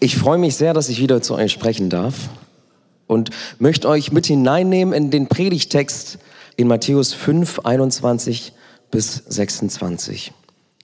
Ich freue mich sehr, dass ich wieder zu euch sprechen darf und möchte euch mit hineinnehmen in den Predigtext in Matthäus 5, 21 bis 26.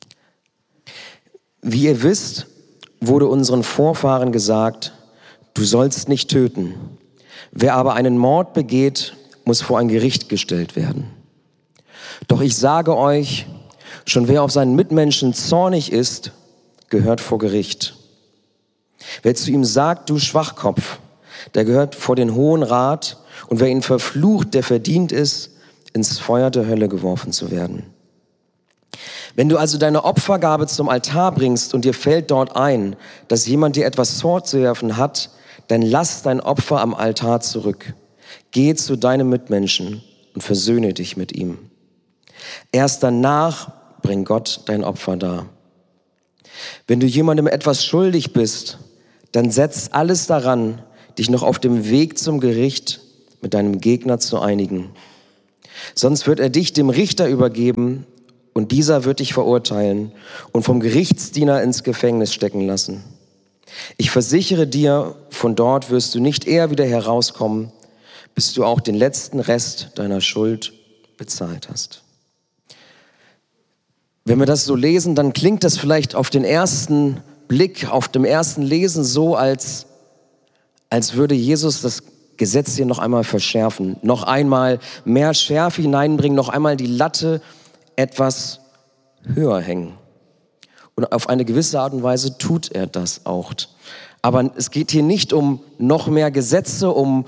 Wie ihr wisst, wurde unseren Vorfahren gesagt, du sollst nicht töten. Wer aber einen Mord begeht, muss vor ein Gericht gestellt werden. Doch ich sage euch, schon wer auf seinen Mitmenschen zornig ist, gehört vor Gericht. Wer zu ihm sagt, du Schwachkopf, der gehört vor den Hohen Rat, und wer ihn verflucht, der verdient es, ins Feuer der Hölle geworfen zu werden. Wenn du also deine Opfergabe zum Altar bringst und dir fällt dort ein, dass jemand dir etwas vorzuwerfen hat, dann lass dein Opfer am Altar zurück. Geh zu deinem Mitmenschen und versöhne dich mit ihm. Erst danach bring Gott dein Opfer dar. Wenn du jemandem etwas schuldig bist, dann setz alles daran, dich noch auf dem Weg zum Gericht mit deinem Gegner zu einigen. Sonst wird er dich dem Richter übergeben und dieser wird dich verurteilen und vom Gerichtsdiener ins Gefängnis stecken lassen. Ich versichere dir, von dort wirst du nicht eher wieder herauskommen, bis du auch den letzten Rest deiner Schuld bezahlt hast. Wenn wir das so lesen, dann klingt das vielleicht auf den ersten Blick, auf dem ersten Lesen so, als würde Jesus das Gesetz hier noch einmal verschärfen, noch einmal mehr Schärfe hineinbringen, noch einmal die Latte etwas höher hängen. Und auf eine gewisse Art und Weise tut er das auch. Aber es geht hier nicht um noch mehr Gesetze, um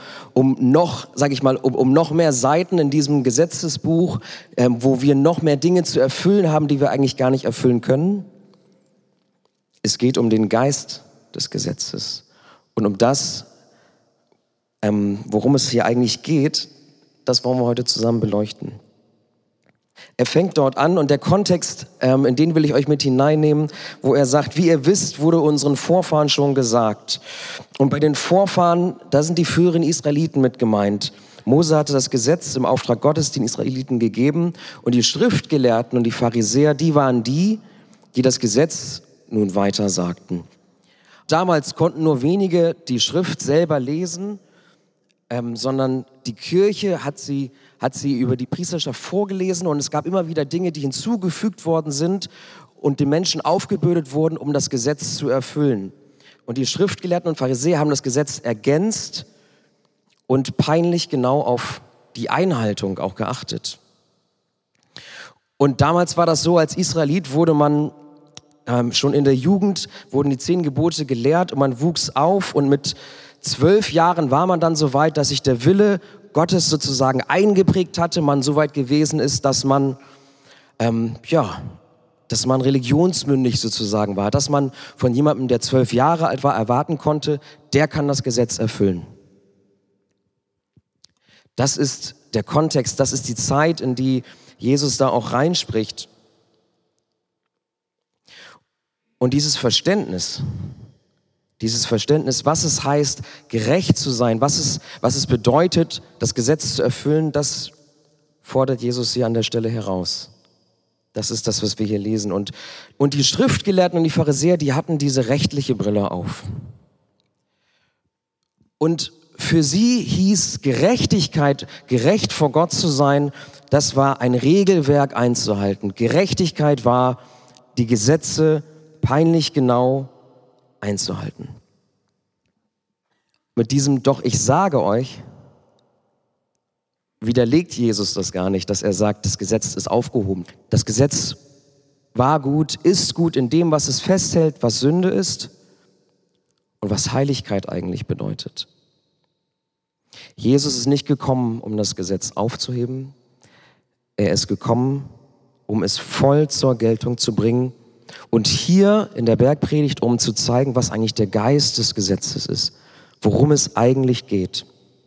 noch mehr Seiten in diesem Gesetzesbuch, wo wir noch mehr Dinge zu erfüllen haben, die wir eigentlich gar nicht erfüllen können. Es geht um den Geist des Gesetzes und um das, worum es hier eigentlich geht, das wollen wir heute zusammen beleuchten. Er fängt dort an und der Kontext, in den will ich euch mit hineinnehmen, wo er sagt, wie ihr wisst, wurde unseren Vorfahren schon gesagt. Und bei den Vorfahren, da sind die früheren Israeliten mit gemeint. Mose hatte das Gesetz im Auftrag Gottes den Israeliten gegeben und die Schriftgelehrten und die Pharisäer, die waren die das Gesetz nun weiter sagten. Damals konnten nur wenige die Schrift selber lesen, sondern die Kirche hat sie über die Priesterschaft vorgelesen und es gab immer wieder Dinge, die hinzugefügt worden sind und den Menschen aufgebürdet wurden, um das Gesetz zu erfüllen. Und die Schriftgelehrten und Pharisäer haben das Gesetz ergänzt und peinlich genau auf die Einhaltung auch geachtet. Und damals war das so, als Israelit wurde man schon in der Jugend, wurden die 10 Gebote gelehrt und man wuchs auf und mit 12 Jahren war man dann so weit, dass sich der Wille Gottes sozusagen eingeprägt hatte, man so weit gewesen ist, dass man religionsmündig sozusagen war, dass man von jemandem, der 12 Jahre alt war, erwarten konnte, der kann das Gesetz erfüllen. Das ist der Kontext, das ist die Zeit, in die Jesus da auch reinspricht. Und dieses Verständnis, was es heißt, gerecht zu sein, was es bedeutet, das Gesetz zu erfüllen, das fordert Jesus hier an der Stelle heraus. Das ist das, was wir hier lesen. Und die Schriftgelehrten und die Pharisäer, die hatten diese rechtliche Brille auf. Und für sie hieß Gerechtigkeit, gerecht vor Gott zu sein, das war ein Regelwerk einzuhalten. Gerechtigkeit war, die Gesetze peinlich genau einzuhalten. Mit diesem "Doch ich sage euch" widerlegt Jesus das gar nicht, dass er sagt, das Gesetz ist aufgehoben. Das Gesetz war gut, ist gut in dem, was es festhält, was Sünde ist und was Heiligkeit eigentlich bedeutet. Jesus ist nicht gekommen, um das Gesetz aufzuheben. Er ist gekommen, um es voll zur Geltung zu bringen. Und hier in der Bergpredigt, um zu zeigen, was eigentlich der Geist des Gesetzes ist, worum es eigentlich geht.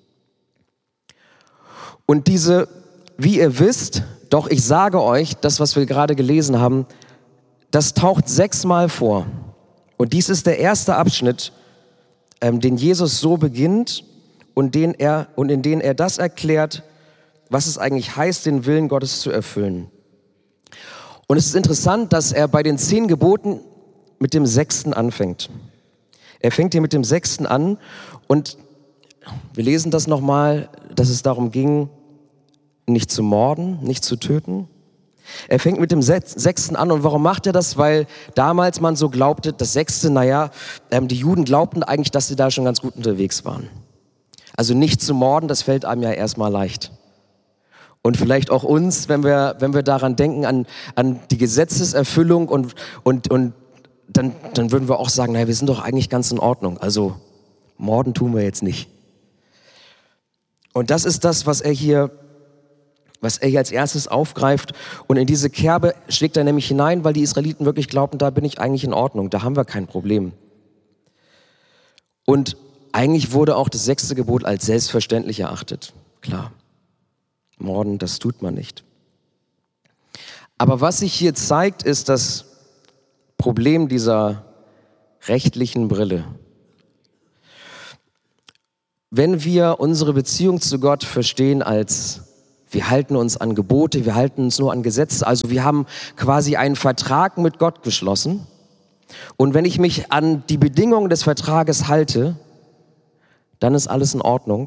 Und diese, wie ihr wisst, doch ich sage euch, das, was wir gerade gelesen haben, das taucht 6-mal vor. Und dies ist der erste Abschnitt, den Jesus so beginnt und in den er das erklärt, was es eigentlich heißt, den Willen Gottes zu erfüllen. Und es ist interessant, dass er bei den 10 Geboten mit dem 6. anfängt. Er fängt hier mit dem 6. an und wir lesen das nochmal, dass es darum ging, nicht zu morden, nicht zu töten. Er fängt mit dem 6. an und warum macht er das? Weil damals man so glaubte, das 6., die Juden glaubten eigentlich, dass sie da schon ganz gut unterwegs waren. Also nicht zu morden, das fällt einem ja erstmal leicht. Und vielleicht auch uns, wenn wir daran denken, an die Gesetzeserfüllung und dann würden wir auch sagen, naja, wir sind doch eigentlich ganz in Ordnung. Also morden tun wir jetzt nicht. Und das ist das, was er hier als erstes aufgreift. Und in diese Kerbe schlägt er nämlich hinein, weil die Israeliten wirklich glaubten, da bin ich eigentlich in Ordnung, da haben wir kein Problem. Und eigentlich wurde auch das 6. Gebot als selbstverständlich erachtet. Klar, morden, das tut man nicht. Aber was sich hier zeigt, ist das Problem dieser rechtlichen Brille. Wenn wir unsere Beziehung zu Gott verstehen als wir halten uns an Gebote, wir halten uns nur an Gesetze, also wir haben quasi einen Vertrag mit Gott geschlossen und wenn ich mich an die Bedingungen des Vertrages halte, dann ist alles in Ordnung.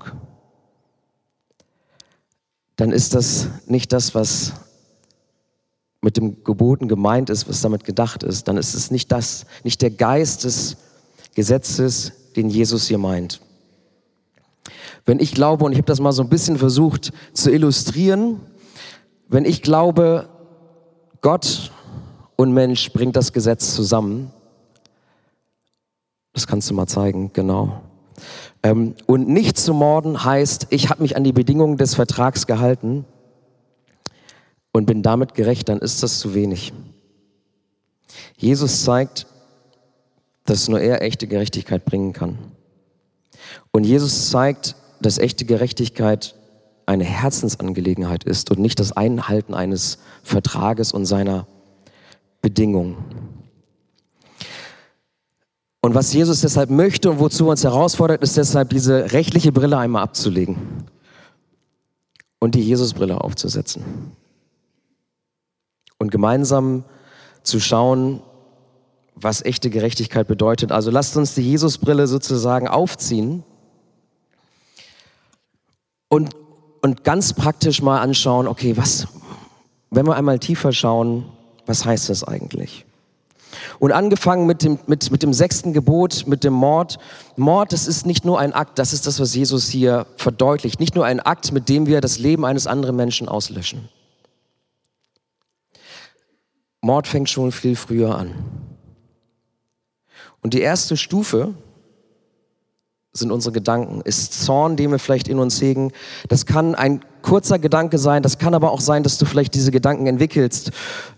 Dann ist das nicht das, was mit dem Geboten gemeint ist, was damit gedacht ist. Dann ist es nicht der Geist des Gesetzes, den Jesus hier meint. Wenn ich glaube, und ich habe das mal so ein bisschen versucht zu illustrieren, wenn ich glaube, Gott und Mensch bringt das Gesetz zusammen, das kannst du mal zeigen, genau. Und nicht zu morden heißt, ich habe mich an die Bedingungen des Vertrags gehalten und bin damit gerecht, dann ist das zu wenig. Jesus zeigt, dass nur er echte Gerechtigkeit bringen kann. Und Jesus zeigt, dass echte Gerechtigkeit eine Herzensangelegenheit ist und nicht das Einhalten eines Vertrages und seiner Bedingungen. Und was Jesus deshalb möchte und wozu er uns herausfordert, ist deshalb diese rechtliche Brille einmal abzulegen und die Jesusbrille aufzusetzen. Und gemeinsam zu schauen, was echte Gerechtigkeit bedeutet. Also lasst uns die Jesusbrille sozusagen aufziehen und ganz praktisch mal anschauen, okay, wenn wir einmal tiefer schauen, was heißt das eigentlich? Und angefangen mit dem 6. Gebot, mit dem Mord. Mord, das ist nicht nur ein Akt, das ist das, was Jesus hier verdeutlicht. Nicht nur ein Akt, mit dem wir das Leben eines anderen Menschen auslöschen. Mord fängt schon viel früher an. Und die erste Stufe sind unsere Gedanken, ist Zorn, den wir vielleicht in uns hegen. Das kann ein kurzer Gedanke sein, das kann aber auch sein, dass du vielleicht diese Gedanken entwickelst.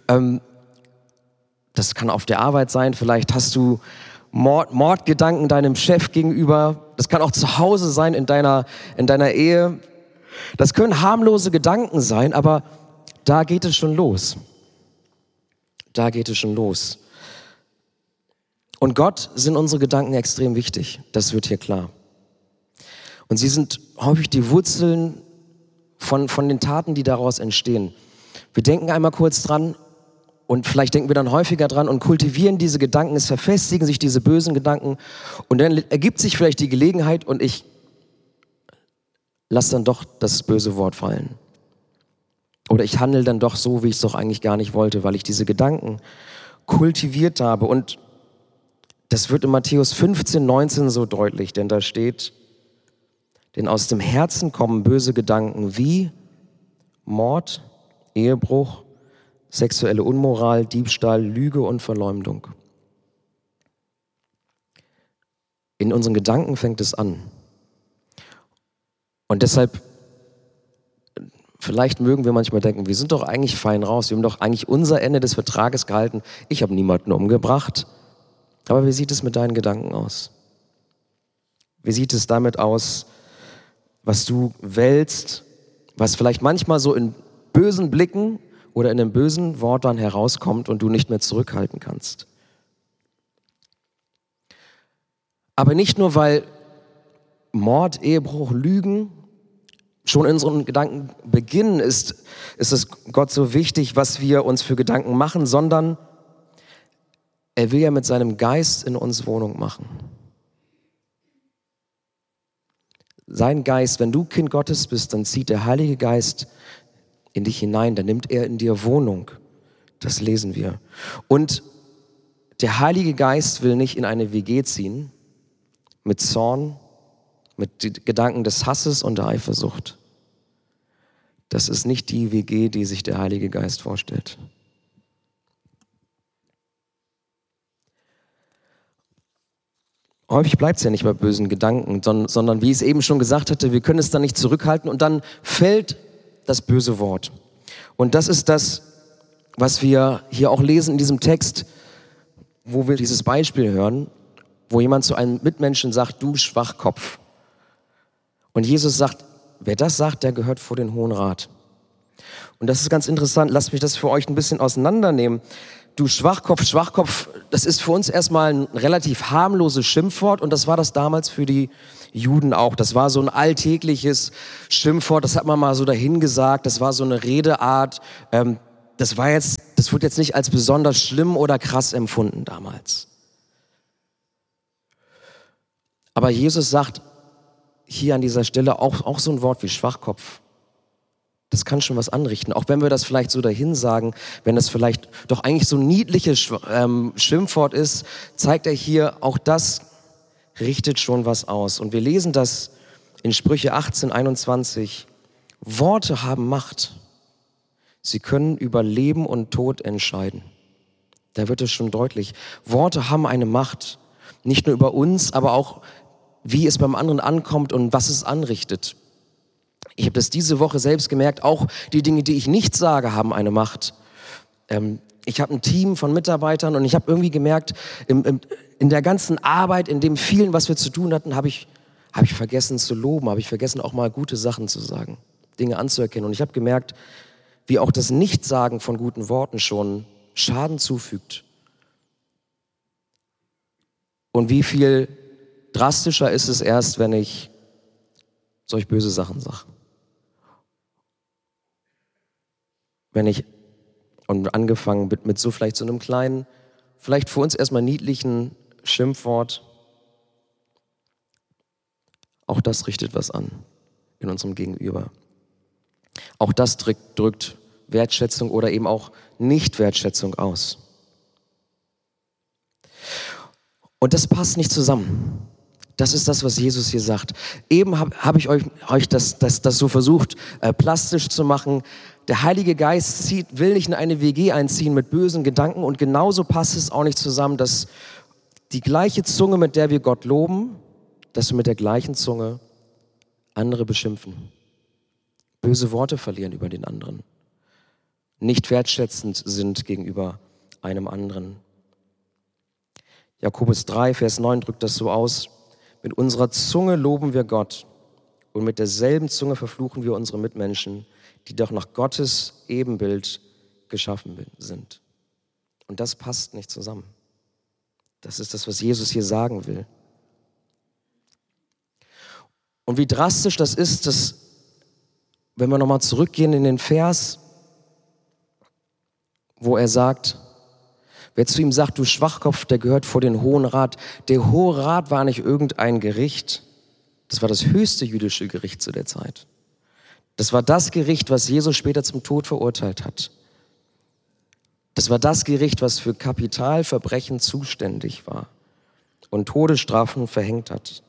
Das kann auf der Arbeit sein, vielleicht hast du Mordgedanken deinem Chef gegenüber. Das kann auch zu Hause sein, in deiner Ehe. Das können harmlose Gedanken sein, aber da geht es schon los. Da geht es schon los. Und Gott sind unsere Gedanken extrem wichtig. Das wird hier klar. Und sie sind häufig die Wurzeln von den Taten, die daraus entstehen. Wir denken einmal kurz dran und vielleicht denken wir dann häufiger dran und kultivieren diese Gedanken. Es verfestigen sich diese bösen Gedanken und dann ergibt sich vielleicht die Gelegenheit und ich lasse dann doch das böse Wort fallen. Oder ich handle dann doch so, wie ich es doch eigentlich gar nicht wollte, weil ich diese Gedanken kultiviert habe. Und das wird in Matthäus 15, 19 so deutlich, denn da steht, denn aus dem Herzen kommen böse Gedanken wie Mord, Ehebruch, sexuelle Unmoral, Diebstahl, Lüge und Verleumdung. In unseren Gedanken fängt es an. Und deshalb, vielleicht mögen wir manchmal denken, wir sind doch eigentlich fein raus, wir haben doch eigentlich unser Ende des Vertrages gehalten. Ich habe niemanden umgebracht. Aber wie sieht es mit deinen Gedanken aus? Wie sieht es damit aus, was du wälzt, was vielleicht manchmal so in bösen Blicken oder in einem bösen Wort dann herauskommt und du nicht mehr zurückhalten kannst? Aber nicht nur, weil Mord, Ehebruch, Lügen schon in unseren Gedanken beginnen, ist es Gott so wichtig, was wir uns für Gedanken machen, sondern er will ja mit seinem Geist in uns Wohnung machen. sein Geist, wenn du Kind Gottes bist, dann zieht der Heilige Geist in dich hinein, dann nimmt er in dir Wohnung. Das lesen wir. Und der Heilige Geist will nicht in eine WG ziehen mit Zorn, mit Gedanken des Hasses und der Eifersucht. Das ist nicht die WG, die sich der Heilige Geist vorstellt. Häufig bleibt es ja nicht bei bösen Gedanken, sondern wie ich es eben schon gesagt hatte, wir können es dann nicht zurückhalten und dann fällt das böse Wort. Und das ist das, was wir hier auch lesen in diesem Text, wo wir dieses Beispiel hören, wo jemand zu einem Mitmenschen sagt, du Schwachkopf. Und Jesus sagt, wer das sagt, der gehört vor den Hohen Rat. Und das ist ganz interessant, lasst mich das für euch ein bisschen auseinandernehmen. Du Schwachkopf, Schwachkopf, das ist für uns erstmal ein relativ harmloses Schimpfwort und das war das damals für die Juden auch. Das war so ein alltägliches Schimpfwort, das hat man mal so dahingesagt, das war so eine Redeart. Das wurde jetzt nicht als besonders schlimm oder krass empfunden damals. Aber Jesus sagt hier an dieser Stelle auch so ein Wort wie Schwachkopf. Das kann schon was anrichten, auch wenn wir das vielleicht so dahin sagen, wenn das vielleicht doch eigentlich so ein niedliches Schimpfwort ist, zeigt er hier, auch das richtet schon was aus. Und wir lesen das in Sprüche 18, 21. Worte haben Macht. Sie können über Leben und Tod entscheiden. Da wird es schon deutlich. Worte haben eine Macht, nicht nur über uns, aber auch, wie es beim anderen ankommt und was es anrichtet. Ich habe das diese Woche selbst gemerkt, auch die Dinge, die ich nicht sage, haben eine Macht. Ich habe ein Team von Mitarbeitern und ich habe irgendwie gemerkt, in der ganzen Arbeit, in dem vielen, was wir zu tun hatten, habe ich vergessen zu loben, habe ich vergessen auch mal gute Sachen zu sagen, Dinge anzuerkennen. Und ich habe gemerkt, wie auch das Nichtsagen von guten Worten schon Schaden zufügt. Und wie viel drastischer ist es erst, wenn ich solch böse Sachen sage. Und angefangen mit so vielleicht so einem kleinen, vielleicht für uns erstmal niedlichen Schimpfwort, auch das richtet was an in unserem Gegenüber. Auch das drückt Wertschätzung oder eben auch Nicht-Wertschätzung aus. Und das passt nicht zusammen. Das ist das, was Jesus hier sagt. Eben hab ich euch das so versucht, plastisch zu machen. Der Heilige Geist will nicht in eine WG einziehen mit bösen Gedanken und genauso passt es auch nicht zusammen, dass die gleiche Zunge, mit der wir Gott loben, dass wir mit der gleichen Zunge andere beschimpfen. Böse Worte verlieren über den anderen. Nicht wertschätzend sind gegenüber einem anderen. Jakobus 3, Vers 9 drückt das so aus. Mit unserer Zunge loben wir Gott und mit derselben Zunge verfluchen wir unsere Mitmenschen, die doch nach Gottes Ebenbild geschaffen sind. Und das passt nicht zusammen. Das ist das, was Jesus hier sagen will. Und wie drastisch das ist, dass, wenn wir nochmal zurückgehen in den Vers, wo er sagt, wer zu ihm sagt, du Schwachkopf, der gehört vor den Hohen Rat. Der Hohe Rat war nicht irgendein Gericht. Das war das höchste jüdische Gericht zu der Zeit. Das war das Gericht, was Jesus später zum Tod verurteilt hat. Das war das Gericht, was für Kapitalverbrechen zuständig war und Todesstrafen verhängt hat.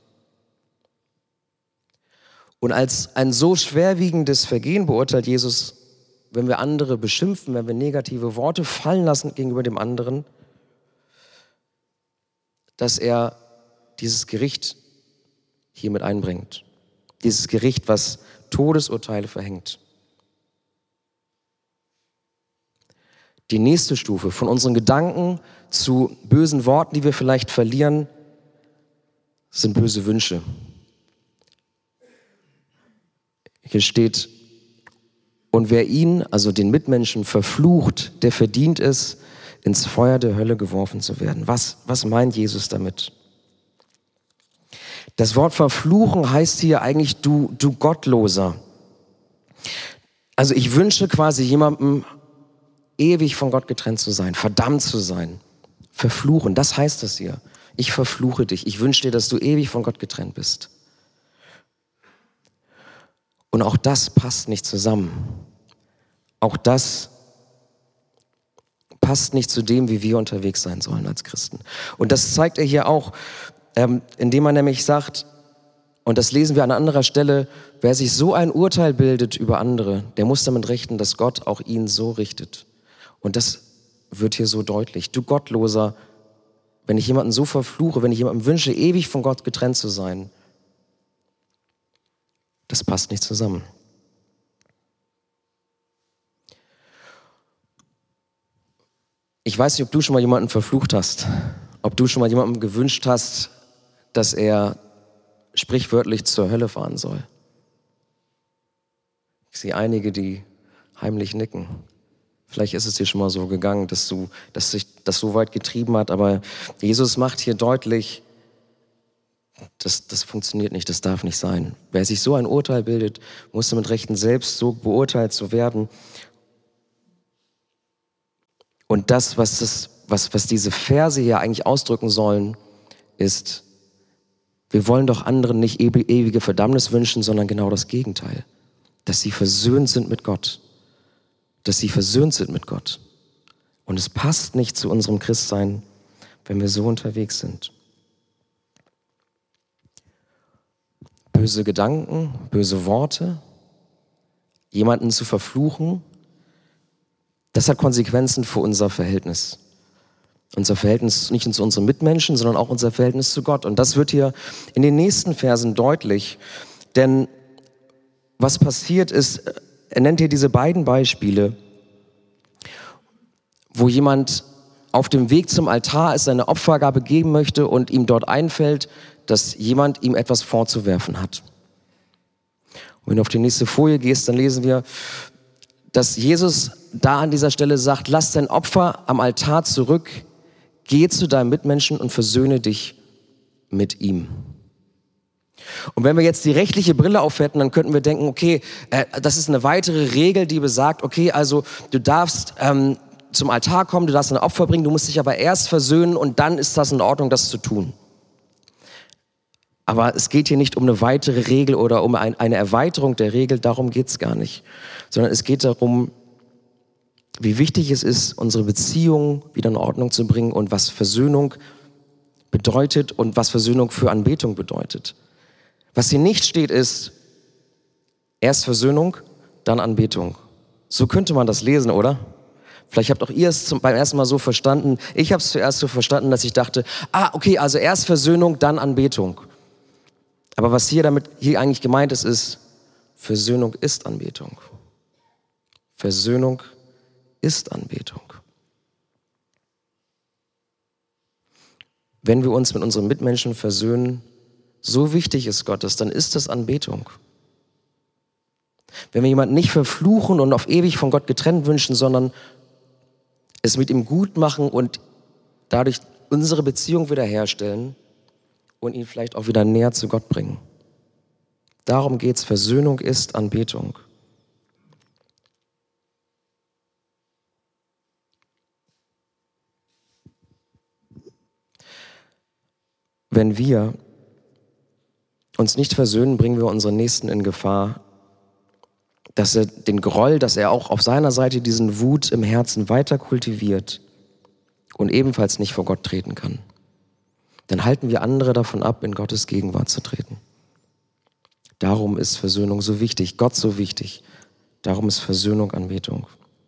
Und als ein so schwerwiegendes Vergehen beurteilt Jesus, wenn wir andere beschimpfen, wenn wir negative Worte fallen lassen gegenüber dem anderen, dass er dieses Gericht hier mit einbringt. Dieses Gericht, was Todesurteile verhängt. Die nächste Stufe von unseren Gedanken zu bösen Worten, die wir vielleicht verlieren, sind böse Wünsche. Hier steht, und wer ihn, also den Mitmenschen, verflucht, der verdient es, ins Feuer der Hölle geworfen zu werden. Was meint Jesus damit? Das Wort verfluchen heißt hier eigentlich du Gottloser. Also ich wünsche quasi jemandem, ewig von Gott getrennt zu sein, verdammt zu sein. Verfluchen, das heißt das hier. Ich verfluche dich. Ich wünsche dir, dass du ewig von Gott getrennt bist. Und auch das passt nicht zusammen. Auch das passt nicht zu dem, wie wir unterwegs sein sollen als Christen. Und das zeigt er hier auch, indem er nämlich sagt, und das lesen wir an anderer Stelle, wer sich so ein Urteil bildet über andere, der muss damit rechnen, dass Gott auch ihn so richtet. Und das wird hier so deutlich. Du Gottloser, wenn ich jemanden so verfluche, wenn ich jemandem wünsche, ewig von Gott getrennt zu sein, das passt nicht zusammen. Ich weiß nicht, ob du schon mal jemanden verflucht hast, ob du schon mal jemandem gewünscht hast, dass er sprichwörtlich zur Hölle fahren soll. Ich sehe einige, die heimlich nicken. Vielleicht ist es dir schon mal so gegangen, dass sich das so weit getrieben hat, aber Jesus macht hier deutlich, das funktioniert nicht, das darf nicht sein. Wer sich so ein Urteil bildet, muss damit rechnen, selbst so beurteilt zu werden. Und das, was diese Verse hier eigentlich ausdrücken sollen, ist, wir wollen doch anderen nicht ewige Verdammnis wünschen, sondern genau das Gegenteil. Dass sie versöhnt sind mit Gott. Dass sie versöhnt sind mit Gott. Und es passt nicht zu unserem Christsein, wenn wir so unterwegs sind. Böse Gedanken, böse Worte, jemanden zu verfluchen, das hat Konsequenzen für unser Verhältnis. Unser Verhältnis nicht nur zu unseren Mitmenschen, sondern auch unser Verhältnis zu Gott. Und das wird hier in den nächsten Versen deutlich. Denn was passiert ist, er nennt hier diese beiden Beispiele, wo jemand auf dem Weg zum Altar ist, seine Opfergabe geben möchte und ihm dort einfällt, dass jemand ihm etwas vorzuwerfen hat. Und wenn du auf die nächste Folie gehst, dann lesen wir, dass Jesus da an dieser Stelle sagt, lass dein Opfer am Altar zurück, geh zu deinem Mitmenschen und versöhne dich mit ihm. Und wenn wir jetzt die rechtliche Brille aufhätten, dann könnten wir denken, okay, das ist eine weitere Regel, die besagt, okay, also du darfst zum Altar kommen, du darfst ein Opfer bringen, du musst dich aber erst versöhnen und dann ist das in Ordnung, das zu tun. Aber es geht hier nicht um eine weitere Regel oder um eine Erweiterung der Regel, darum geht es gar nicht. Sondern es geht darum, wie wichtig es ist, unsere Beziehung wieder in Ordnung zu bringen und was Versöhnung bedeutet und was Versöhnung für Anbetung bedeutet. Was hier nicht steht, ist erst Versöhnung, dann Anbetung. So könnte man das lesen, oder? Vielleicht habt auch ihr es beim ersten Mal so verstanden. Ich habe es zuerst so verstanden, dass ich dachte, okay, also erst Versöhnung, dann Anbetung. Aber was hier eigentlich gemeint ist, ist, Versöhnung ist Anbetung. Versöhnung ist Anbetung. Wenn wir uns mit unseren Mitmenschen versöhnen, so wichtig ist Gottes, dann ist das Anbetung. Wenn wir jemanden nicht verfluchen und auf ewig von Gott getrennt wünschen, sondern es mit ihm gut machen und dadurch unsere Beziehung wiederherstellen und ihn vielleicht auch wieder näher zu Gott bringen. Darum geht's. Versöhnung ist Anbetung. Wenn wir uns nicht versöhnen, bringen wir unseren Nächsten in Gefahr, dass er den Groll, dass er auch auf seiner Seite diesen Wut im Herzen weiter kultiviert und ebenfalls nicht vor Gott treten kann. Dann halten wir andere davon ab, in Gottes Gegenwart zu treten. Darum ist Versöhnung so wichtig, Gott so wichtig. Darum ist Versöhnung Anbetung.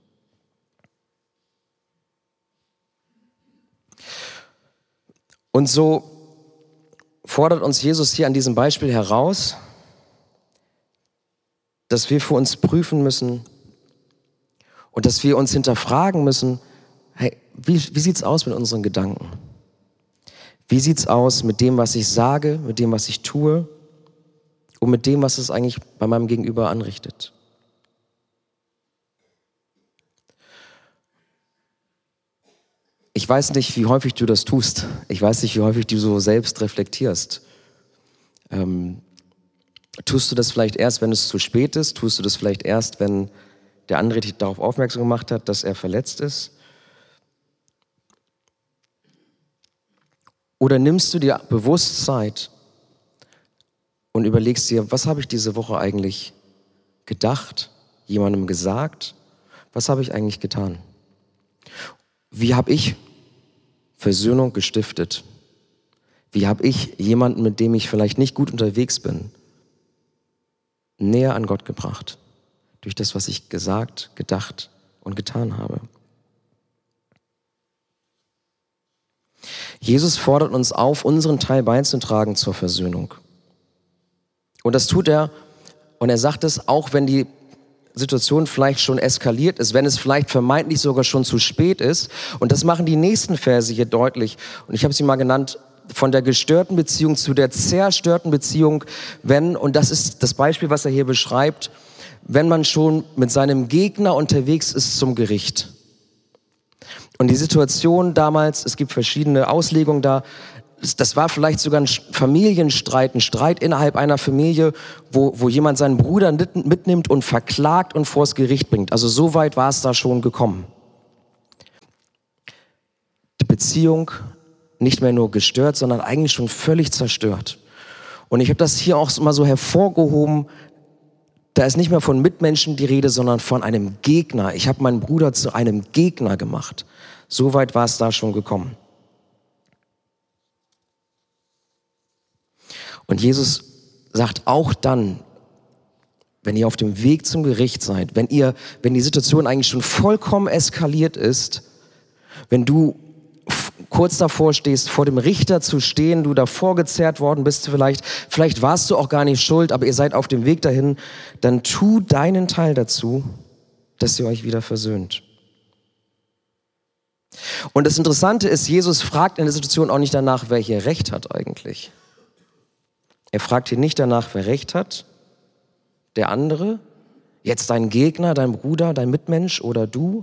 Und so fordert uns Jesus hier an diesem Beispiel heraus, dass wir für uns prüfen müssen und dass wir uns hinterfragen müssen, hey, wie sieht's aus mit unseren Gedanken? Wie sieht's aus mit dem, was ich sage, mit dem, was ich tue und mit dem, was es eigentlich bei meinem Gegenüber anrichtet? Ich weiß nicht, wie häufig du das tust. Ich weiß nicht, wie häufig du so selbst reflektierst. Tust du das vielleicht erst, wenn es zu spät ist? Tust du das vielleicht erst, wenn der andere dich darauf aufmerksam gemacht hat, dass er verletzt ist? Oder nimmst du dir bewusst Zeit und überlegst dir, was habe ich diese Woche eigentlich gedacht, jemandem gesagt? Was habe ich eigentlich getan? Wie habe ich Versöhnung gestiftet? Wie habe ich jemanden, mit dem ich vielleicht nicht gut unterwegs bin, näher an Gott gebracht? Durch das, was ich gesagt, gedacht und getan habe. Jesus fordert uns auf, unseren Teil beizutragen zur Versöhnung. Und das tut er, und er sagt es, auch wenn die Situation vielleicht schon eskaliert ist, wenn es vielleicht vermeintlich sogar schon zu spät ist. Und das machen die nächsten Verse hier deutlich. Und ich habe sie mal genannt, von der gestörten Beziehung zu der zerstörten Beziehung, wenn, und das ist das Beispiel, was er hier beschreibt, wenn man schon mit seinem Gegner unterwegs ist zum Gericht. Und die Situation damals, es gibt verschiedene Auslegungen da, das war vielleicht sogar ein Familienstreit, ein Streit innerhalb einer Familie, wo jemand seinen Bruder mitnimmt und verklagt und vors Gericht bringt. Also so weit war es da schon gekommen. Die Beziehung nicht mehr nur gestört, sondern eigentlich schon völlig zerstört. Und ich habe das hier auch mal so hervorgehoben, da ist nicht mehr von Mitmenschen die Rede, sondern von einem Gegner. Ich habe meinen Bruder zu einem Gegner gemacht. So weit war es da schon gekommen. Und Jesus sagt auch dann, wenn ihr auf dem Weg zum Gericht seid, wenn die Situation eigentlich schon vollkommen eskaliert ist, wenn du kurz davor stehst, vor dem Richter zu stehen, du davor gezerrt worden bist vielleicht warst du auch gar nicht schuld, aber ihr seid auf dem Weg dahin, dann tu deinen Teil dazu, dass ihr euch wieder versöhnt. Und das Interessante ist, Jesus fragt in der Situation auch nicht danach, wer hier Recht hat eigentlich. Er fragt hier nicht danach, wer Recht hat, der andere, jetzt dein Gegner, dein Bruder, dein Mitmensch oder du.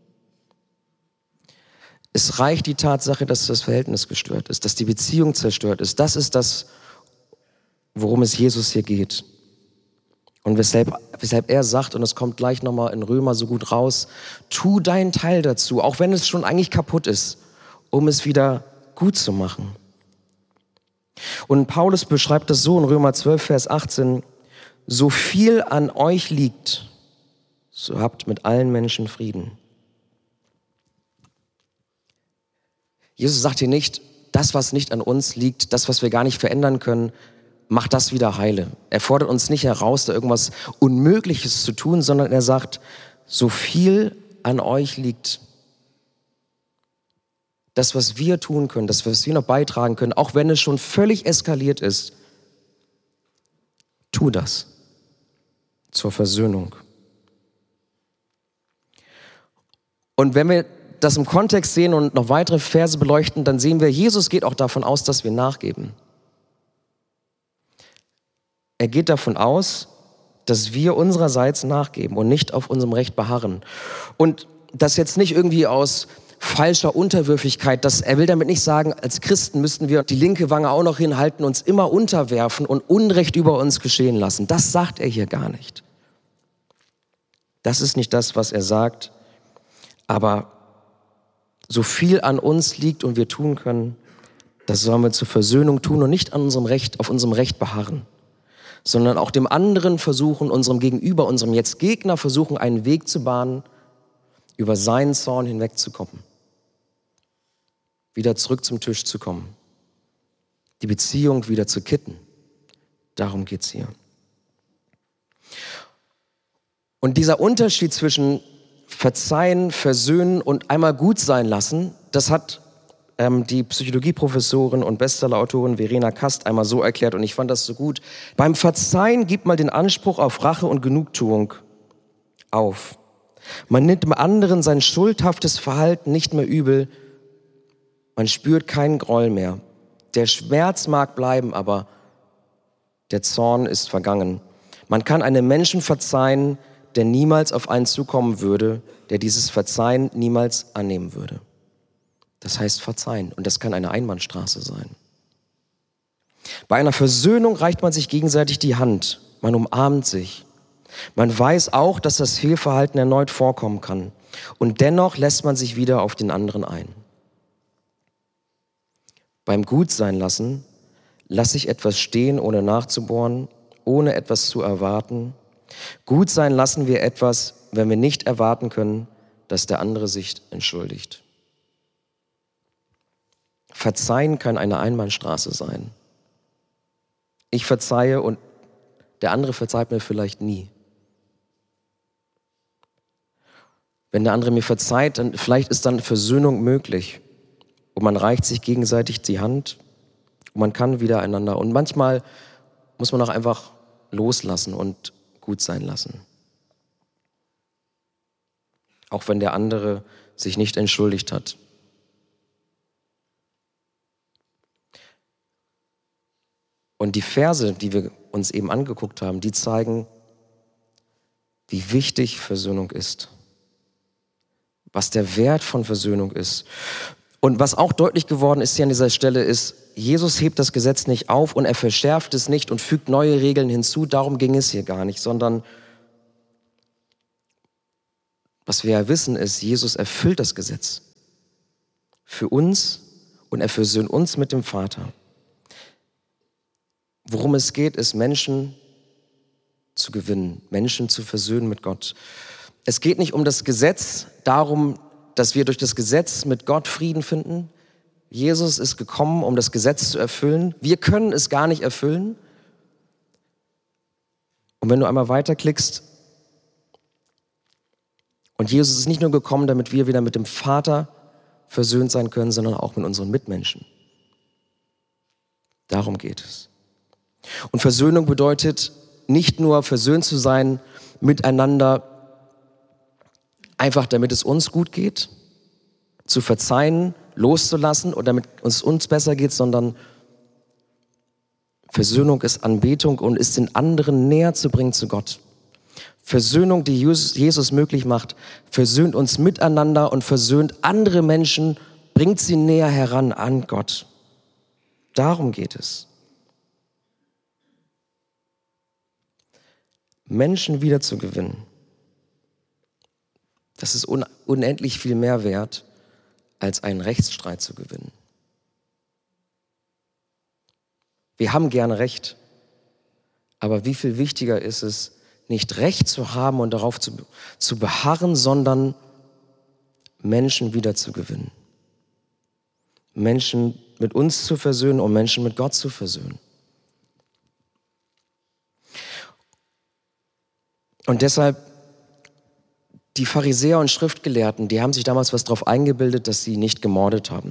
Es reicht die Tatsache, dass das Verhältnis gestört ist, dass die Beziehung zerstört ist. Das ist das, worum es Jesus hier geht. Und weshalb er sagt, und es kommt gleich nochmal in Römer so gut raus, tu deinen Teil dazu, auch wenn es schon eigentlich kaputt ist, um es wieder gut zu machen. Und Paulus beschreibt das so in Römer 12, Vers 18, so viel an euch liegt, so habt mit allen Menschen Frieden. Jesus sagt hier nicht, das, was nicht an uns liegt, das, was wir gar nicht verändern können, macht das wieder heile. Er fordert uns nicht heraus, da irgendwas Unmögliches zu tun, sondern er sagt, so viel an euch liegt, das, was wir tun können, das, was wir noch beitragen können, auch wenn es schon völlig eskaliert ist, tu das zur Versöhnung. Und wenn wir das im Kontext sehen und noch weitere Verse beleuchten, dann sehen wir, Jesus geht auch davon aus, dass wir nachgeben. Er geht davon aus, dass wir unsererseits nachgeben und nicht auf unserem Recht beharren. Und das jetzt nicht irgendwie aus falscher Unterwürfigkeit. Er will damit nicht sagen, als Christen müssten wir die linke Wange auch noch hinhalten, uns immer unterwerfen und Unrecht über uns geschehen lassen. Das sagt er hier gar nicht. Das ist nicht das, was er sagt. Aber so viel an uns liegt und wir tun können, das sollen wir zur Versöhnung tun und nicht auf unserem Recht beharren, sondern auch dem anderen versuchen, unserem Gegenüber, unserem jetzt Gegner versuchen, einen Weg zu bahnen, über seinen Zorn hinwegzukommen, wieder zurück zum Tisch zu kommen, die Beziehung wieder zu kitten. Darum geht's hier. Und dieser Unterschied zwischen Verzeihen, Versöhnen und einmal gut sein lassen, das hat die Psychologieprofessorin und Bestsellerautorin Verena Kast einmal so erklärt und ich fand das so gut. Beim Verzeihen gibt man den Anspruch auf Rache und Genugtuung auf. Man nimmt dem anderen sein schuldhaftes Verhalten nicht mehr übel. Man spürt keinen Groll mehr. Der Schmerz mag bleiben, aber der Zorn ist vergangen. Man kann einem Menschen verzeihen, der niemals auf einen zukommen würde, der dieses Verzeihen niemals annehmen würde. Das heißt verzeihen und das kann eine Einbahnstraße sein. Bei einer Versöhnung reicht man sich gegenseitig die Hand, man umarmt sich. Man weiß auch, dass das Fehlverhalten erneut vorkommen kann und dennoch lässt man sich wieder auf den anderen ein. Beim Gutseinlassen lasse ich etwas stehen, ohne nachzubohren, ohne etwas zu erwarten, Gut sein lassen wir etwas, wenn wir nicht erwarten können, dass der andere sich entschuldigt. Verzeihen kann eine Einbahnstraße sein. Ich verzeihe und der andere verzeiht mir vielleicht nie. Wenn der andere mir verzeiht, dann vielleicht ist dann Versöhnung möglich. Und man reicht sich gegenseitig die Hand und man kann wieder einander. Und manchmal muss man auch einfach loslassen und gut sein lassen. Auch wenn der andere sich nicht entschuldigt hat. Und die Verse, die wir uns eben angeguckt haben, die zeigen, wie wichtig Versöhnung ist. Was der Wert von Versöhnung ist. Und was auch deutlich geworden ist hier an dieser Stelle ist, Jesus hebt das Gesetz nicht auf und er verschärft es nicht und fügt neue Regeln hinzu. Darum ging es hier gar nicht, sondern was wir ja wissen ist, Jesus erfüllt das Gesetz für uns und er versöhnt uns mit dem Vater. Worum es geht, ist Menschen zu gewinnen, Menschen zu versöhnen mit Gott. Es geht nicht um das Gesetz, darum, dass wir durch das Gesetz mit Gott Frieden finden. Jesus ist gekommen, um das Gesetz zu erfüllen. Wir können es gar nicht erfüllen. Und wenn du einmal weiterklickst, und Jesus ist nicht nur gekommen, damit wir wieder mit dem Vater versöhnt sein können, sondern auch mit unseren Mitmenschen. Darum geht es. Und Versöhnung bedeutet nicht nur versöhnt zu sein miteinander, einfach damit es uns gut geht, zu verzeihen, loszulassen oder damit es uns besser geht, sondern Versöhnung ist Anbetung und ist den anderen näher zu bringen zu Gott. Versöhnung, die Jesus möglich macht, versöhnt uns miteinander und versöhnt andere Menschen, bringt sie näher heran an Gott. Darum geht es. Menschen wiederzugewinnen, das ist unendlich viel mehr wert, als einen Rechtsstreit zu gewinnen. Wir haben gerne Recht, aber wie viel wichtiger ist es, nicht Recht zu haben und darauf zu beharren, sondern Menschen wiederzugewinnen. Menschen mit uns zu versöhnen und Menschen mit Gott zu versöhnen. Und deshalb, die Pharisäer und Schriftgelehrten, die haben sich damals was darauf eingebildet, dass sie nicht gemordet haben.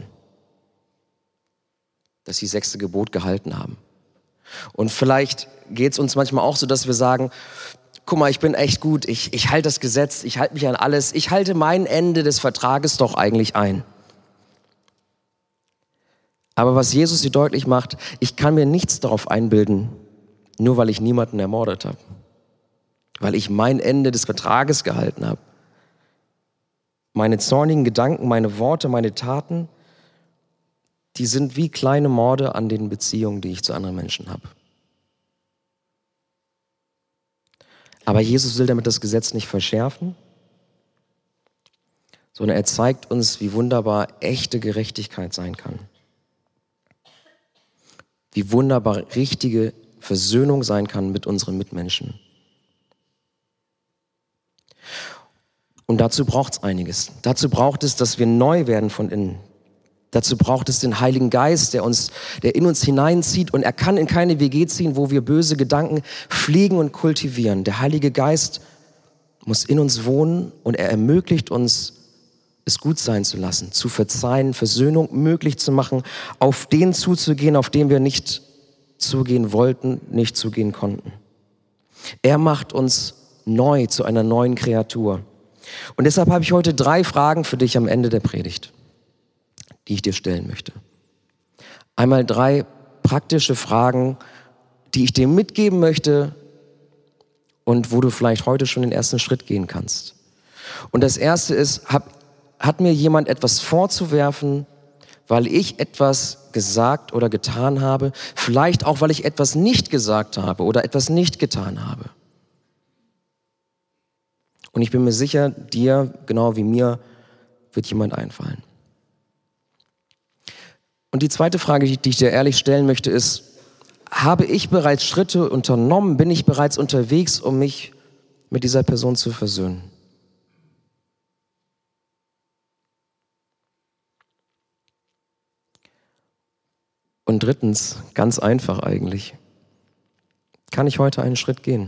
Dass sie 6. Gebot gehalten haben. Und vielleicht geht es uns manchmal auch so, dass wir sagen, guck mal, ich bin echt gut, ich halte das Gesetz, ich halte mich an alles, ich halte mein Ende des Vertrages doch eigentlich ein. Aber was Jesus hier deutlich macht, ich kann mir nichts darauf einbilden, nur weil ich niemanden ermordet habe. Weil ich mein Ende des Vertrages gehalten habe. Meine zornigen Gedanken, meine Worte, meine Taten, die sind wie kleine Morde an den Beziehungen, die ich zu anderen Menschen habe. Aber Jesus will damit das Gesetz nicht verschärfen, sondern er zeigt uns, wie wunderbar echte Gerechtigkeit sein kann. Wie wunderbar richtige Versöhnung sein kann mit unseren Mitmenschen. Und dazu braucht es einiges. Dazu braucht es, dass wir neu werden von innen. Dazu braucht es den Heiligen Geist, der in uns hineinzieht. Und er kann in keine WG ziehen, wo wir böse Gedanken pflegen und kultivieren. Der Heilige Geist muss in uns wohnen und er ermöglicht uns, es gut sein zu lassen, zu verzeihen, Versöhnung möglich zu machen, auf den zuzugehen, auf den wir nicht zugehen wollten, nicht zugehen konnten. Er macht uns neu zu einer neuen Kreatur. Und deshalb habe ich heute 3 Fragen für dich am Ende der Predigt, die ich dir stellen möchte. Einmal 3 praktische Fragen, die ich dir mitgeben möchte und wo du vielleicht heute schon den ersten Schritt gehen kannst. Und das erste ist, hat mir jemand etwas vorzuwerfen, weil ich etwas gesagt oder getan habe, vielleicht auch, weil ich etwas nicht gesagt habe oder etwas nicht getan habe. Und ich bin mir sicher, dir, genau wie mir, wird jemand einfallen. Und die zweite Frage, die ich dir ehrlich stellen möchte, ist, habe ich bereits Schritte unternommen, bin ich bereits unterwegs, um mich mit dieser Person zu versöhnen. Und drittens, ganz einfach eigentlich, kann ich heute einen Schritt gehen?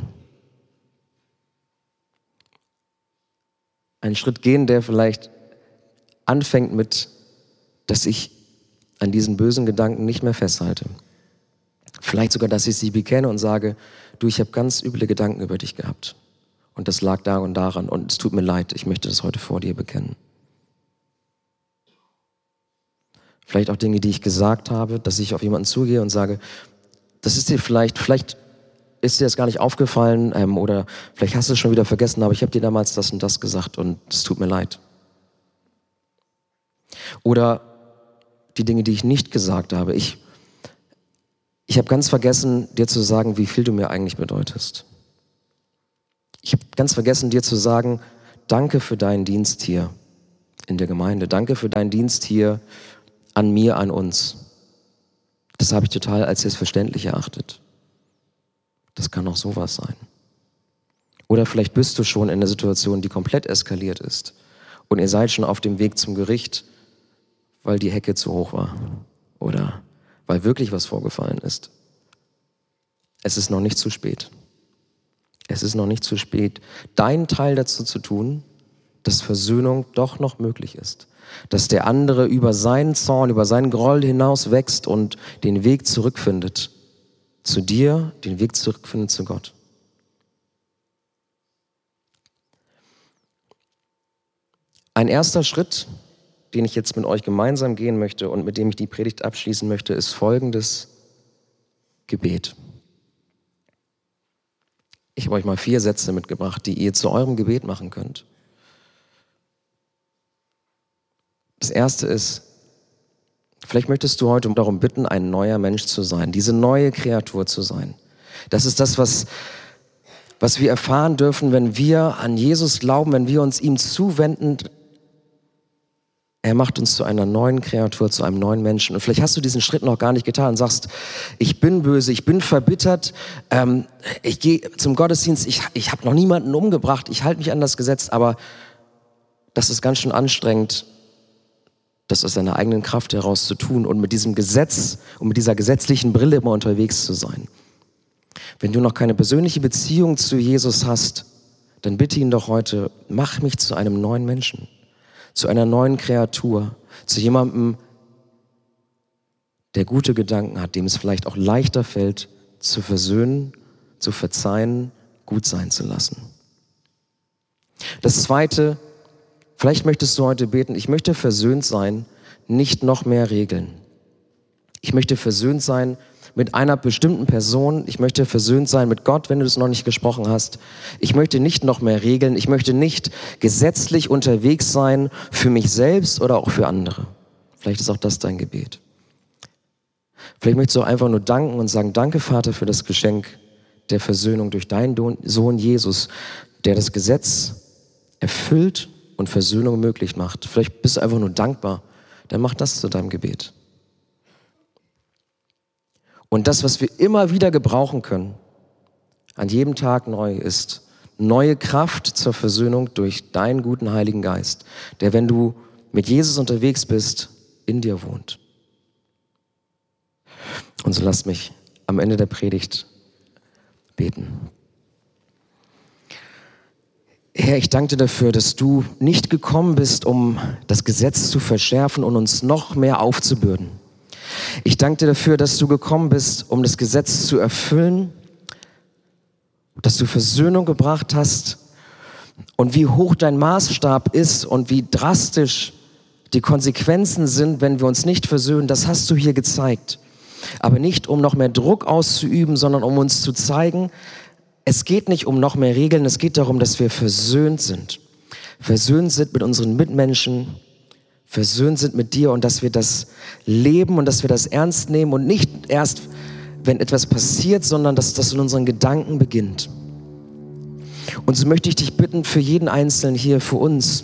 Einen Schritt gehen, der vielleicht anfängt mit, dass ich an diesen bösen Gedanken nicht mehr festhalte. Vielleicht sogar, dass ich sie bekenne und sage, du, ich habe ganz üble Gedanken über dich gehabt. Und das lag da und daran und es tut mir leid, ich möchte das heute vor dir bekennen. Vielleicht auch Dinge, die ich gesagt habe, dass ich auf jemanden zugehe und sage, das ist dir vielleicht ist dir das gar nicht aufgefallen oder vielleicht hast du es schon wieder vergessen, aber ich habe dir damals das und das gesagt und es tut mir leid. Oder die Dinge, die ich nicht gesagt habe. Ich habe ganz vergessen, dir zu sagen, wie viel du mir eigentlich bedeutest. Ich habe ganz vergessen, dir zu sagen, danke für deinen Dienst hier in der Gemeinde. Danke für deinen Dienst hier an mir, an uns. Das habe ich total als selbstverständlich erachtet. Das kann auch sowas sein. Oder vielleicht bist du schon in einer Situation, die komplett eskaliert ist und ihr seid schon auf dem Weg zum Gericht, weil die Hecke zu hoch war oder weil wirklich was vorgefallen ist. Es ist noch nicht zu spät. Es ist noch nicht zu spät, deinen Teil dazu zu tun, dass Versöhnung doch noch möglich ist. Dass der andere über seinen Zorn, über seinen Groll hinaus wächst und den Weg zurückfindet zu dir, den Weg zurückfindet zu Gott. Ein erster Schritt, den ich jetzt mit euch gemeinsam gehen möchte und mit dem ich die Predigt abschließen möchte, ist folgendes Gebet. Ich habe euch mal 4 Sätze mitgebracht, die ihr zu eurem Gebet machen könnt. Das erste ist, vielleicht möchtest du heute darum bitten, ein neuer Mensch zu sein, diese neue Kreatur zu sein. Das ist das, was wir erfahren dürfen, wenn wir an Jesus glauben, wenn wir uns ihm zuwenden. Er macht uns zu einer neuen Kreatur, zu einem neuen Menschen. Und vielleicht hast du diesen Schritt noch gar nicht getan und sagst, ich bin böse, ich bin verbittert, ich gehe zum Gottesdienst, ich habe noch niemanden umgebracht, ich halte mich an das Gesetz, aber das ist ganz schön anstrengend, das aus deiner eigenen Kraft heraus zu tun und mit diesem Gesetz und mit dieser gesetzlichen Brille immer unterwegs zu sein. Wenn du noch keine persönliche Beziehung zu Jesus hast, dann bitte ihn doch heute, mach mich zu einem neuen Menschen, zu einer neuen Kreatur, zu jemandem, der gute Gedanken hat, dem es vielleicht auch leichter fällt, zu versöhnen, zu verzeihen, gut sein zu lassen. Das Zweite, vielleicht möchtest du heute beten, ich möchte versöhnt sein, nicht noch mehr Regeln. Ich möchte versöhnt sein mit einer bestimmten Person. Ich möchte versöhnt sein mit Gott, wenn du das noch nicht gesprochen hast. Ich möchte nicht noch mehr Regeln. Ich möchte nicht gesetzlich unterwegs sein für mich selbst oder auch für andere. Vielleicht ist auch das dein Gebet. Vielleicht möchtest du auch einfach nur danken und sagen, danke Vater für das Geschenk der Versöhnung durch deinen Sohn Jesus, der das Gesetz erfüllt und Versöhnung möglich macht. Vielleicht bist du einfach nur dankbar. Dann mach das zu deinem Gebet. Und das, was wir immer wieder gebrauchen können, an jedem Tag neu, ist neue Kraft zur Versöhnung durch deinen guten Heiligen Geist, der, wenn du mit Jesus unterwegs bist, in dir wohnt. Und so lasst mich am Ende der Predigt beten. Herr, ich danke dir dafür, dass du nicht gekommen bist, um das Gesetz zu verschärfen und uns noch mehr aufzubürden. Ich danke dir dafür, dass du gekommen bist, um das Gesetz zu erfüllen, dass du Versöhnung gebracht hast und wie hoch dein Maßstab ist und wie drastisch die Konsequenzen sind, wenn wir uns nicht versöhnen, das hast du hier gezeigt. Aber nicht, um noch mehr Druck auszuüben, sondern um uns zu zeigen, es geht nicht um noch mehr Regeln, es geht darum, dass wir versöhnt sind. Versöhnt sind mit unseren Mitmenschen, versöhnt sind mit dir und dass wir das leben und dass wir das ernst nehmen und nicht erst, wenn etwas passiert, sondern dass das in unseren Gedanken beginnt. Und so möchte ich dich bitten, für jeden Einzelnen hier, für uns,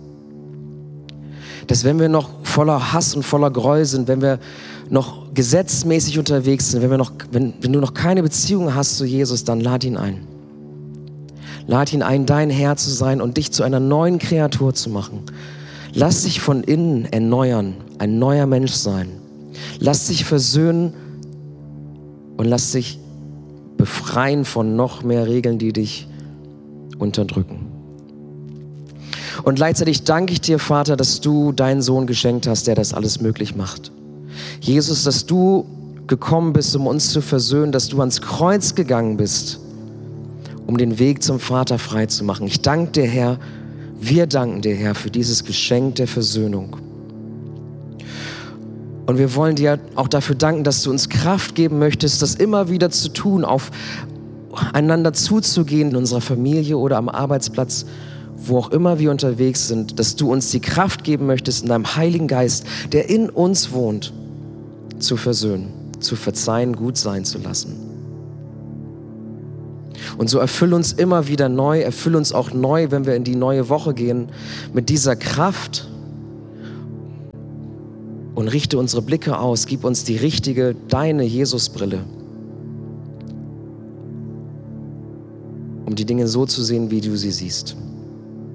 dass wenn wir noch voller Hass und voller Groll sind, wenn wir noch gesetzmäßig unterwegs sind, wenn du noch keine Beziehung hast zu Jesus, dann lad ihn ein. Lad ihn ein, dein Herr zu sein und dich zu einer neuen Kreatur zu machen. Lass dich von innen erneuern, ein neuer Mensch sein. Lass dich versöhnen und lass dich befreien von noch mehr Regeln, die dich unterdrücken. Und gleichzeitig danke ich dir, Vater, dass du deinen Sohn geschenkt hast, der das alles möglich macht. Jesus, dass du gekommen bist, um uns zu versöhnen, dass du ans Kreuz gegangen bist, um den Weg zum Vater frei zu machen. Ich danke dir, Herr, wir danken dir, Herr, für dieses Geschenk der Versöhnung. Und wir wollen dir auch dafür danken, dass du uns Kraft geben möchtest, das immer wieder zu tun, aufeinander zuzugehen in unserer Familie oder am Arbeitsplatz, wo auch immer wir unterwegs sind, dass du uns die Kraft geben möchtest, in deinem Heiligen Geist, der in uns wohnt, zu versöhnen, zu verzeihen, gut sein zu lassen. Und so erfüll uns immer wieder neu, erfüll uns auch neu, wenn wir in die neue Woche gehen, mit dieser Kraft und richte unsere Blicke aus, gib uns die richtige, deine Jesusbrille, um die Dinge so zu sehen, wie du sie siehst.